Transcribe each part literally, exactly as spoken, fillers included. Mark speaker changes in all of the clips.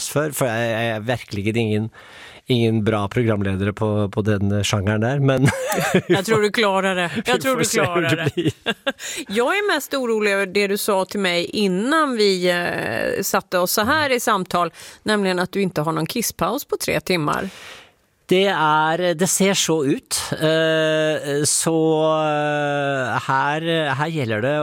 Speaker 1: nervös för, för jag är verkligen ingen, ingen bra programledare på, på den genren där. Men
Speaker 2: jag tror du klarar det. Jag tror du klarar det. det. Jag är mest orolig över det du sa till mig innan vi eh, satte oss så här i samtal, nämligen att du inte har någon kisspaus på tre timmar.
Speaker 1: Det är, det ser så ut, så här, här gäller det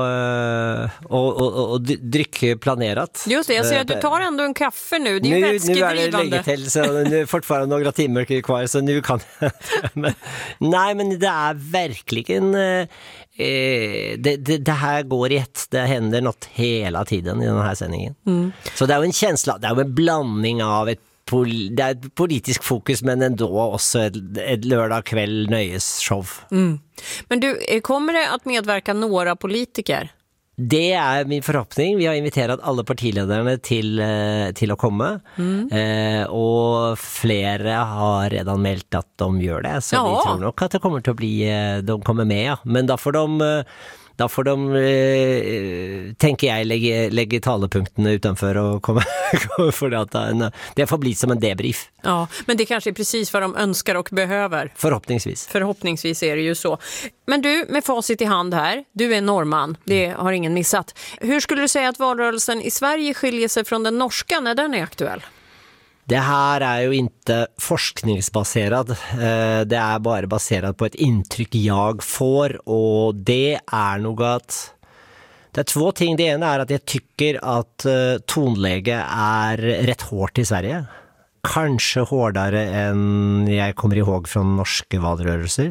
Speaker 1: att och, och, och drycka planerat.
Speaker 2: Just det, jag ser att du tar ändå en kaffe nu, det är ju vätskedrivande.
Speaker 1: Nu är det länge till, så nu är fortfarande några timmar kvar, så nu kan men, nej, men det är verkligen eh, det, det, det här går i ett, det händer något hela tiden i den här sändningen. Mm. Så det är en känsla, det är en blandning av ett det är ett politisk fokus, men ändå också ett, ett lördag kväll nöjesshow.
Speaker 2: Mm. Men du, kommer det att medverka några politiker?
Speaker 1: Det är min förhoppning. Vi har inviterat alla partiledarna till, till att komma. Mm. Eh, och flera har redan meldt att de gör det. Så ja. Vi tror nog att det kommer att bli, de kommer med. Men då får de... Da får de, eh, tänker jag, lägga, lägga talepunktene utanför och komma, för att en, det får bli som en debrief.
Speaker 2: Ja, men det kanske är precis vad de önskar och behöver.
Speaker 1: Förhoppningsvis.
Speaker 2: Förhoppningsvis är det ju så. Men du, med facit i hand här, du är norrman, det har ingen missat. Hur skulle du säga att valrörelsen i Sverige skiljer sig från den norska när den är aktuell?
Speaker 1: Det här är ju inte forskningsbaserat, det är bara baserat på ett intryck jag får, och det är nog att det är två ting. Det ena är att jag tycker att tonläge är rätt hårt i Sverige. Kanske hårdare än jag kommer ihåg från norska valrörelser.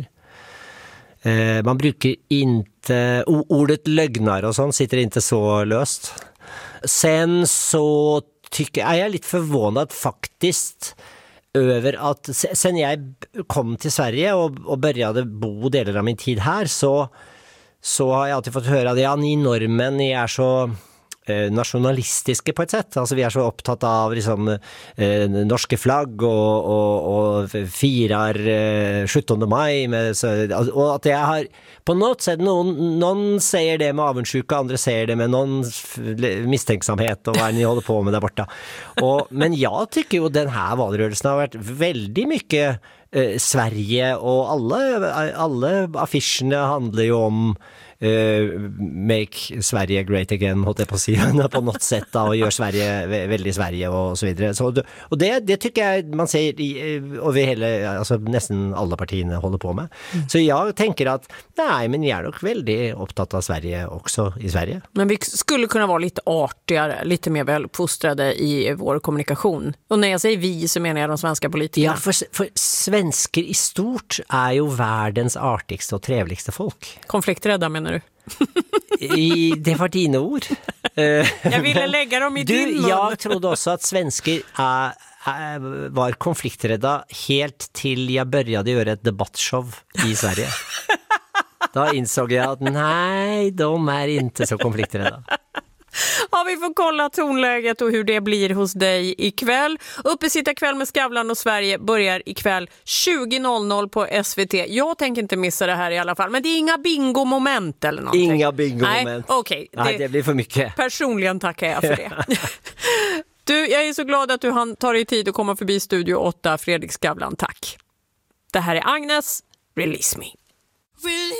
Speaker 1: Man brukar inte, ordet lögnar och sånt sitter inte så löst. Sen så tycker jag, är jag lite förvånad faktiskt över att sen jag kom till Sverige och, och började bo delar av min tid här, så, så har jag alltid fått höra att ja, ni norrmän, ni är så eh, nationalistiska på ett sätt. Alltså vi är så upptatt av liksom, eh, norska flagg och, och, och firar eh, sjuttonde maj med, så, och att jag har på något sätt, någon, någon säger det med avundsjuka, andra säger det med någon misstänksamhet och vad ni håller på med där borta. Och, men jag tycker ju den här valrörelsen har varit väldigt mycket eh, Sverige, och alla, alla affischerna handlar ju om Uh, make Sverige great again, håller jag på att säga, på något sätt då, och gör Sverige väldigt Sverige och så vidare. Så, och det, det tycker jag man ser i, över hela, alltså nästan alla partierna håller på med. Mm. Så jag tänker att nej, men jag är nog väldigt upptatt av Sverige också i Sverige.
Speaker 2: Men vi skulle kunna vara lite artigare, lite mer väluppfostrade i vår kommunikation. Och när jag säger vi så menar jag de svenska politikerna.
Speaker 1: Ja, för, för svenskar i stort är ju världens artigaste och trevligaste folk.
Speaker 2: Konflikträdda menar du?
Speaker 1: I, det var dina ord.
Speaker 2: Jag ville lägga dem i
Speaker 1: du,
Speaker 2: din mun.
Speaker 1: Jag trodde också att svenskar är, är, var konflikträdda helt till jag började göra ett debattshow i Sverige. Då insåg jag att nej, de är inte så konflikträdda.
Speaker 2: Ja, vi får kolla tonläget och hur det blir hos dig ikväll. Uppesitta kväll med Skavlan och Sverige börjar ikväll tjugo noll noll på S V T. Jag tänker inte missa det här i alla fall. Men det är inga bingo-moment eller någonting.
Speaker 1: Inga bingo-moment.
Speaker 2: Nej, okej.
Speaker 1: Okay. Det, det blir för mycket.
Speaker 2: Personligen tackar jag för det. Du, jag är så glad att du hann ta dig tid att komma förbi Studio åtta, Fredrik Skavlan. Tack. Det här är Agnes, Release Me.